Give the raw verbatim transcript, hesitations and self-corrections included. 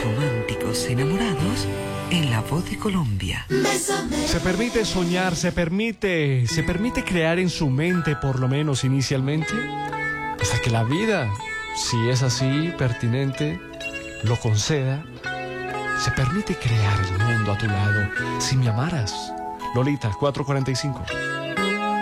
románticos enamorados en La Voz de Colombia. Se permite soñar, se permite, se permite crear en su mente, por lo menos inicialmente, hasta que la vida, si es así, pertinente, lo conceda. Se permite crear el mundo a tu lado, si me amaras. Lolita, cuatro cuarenta y cinco.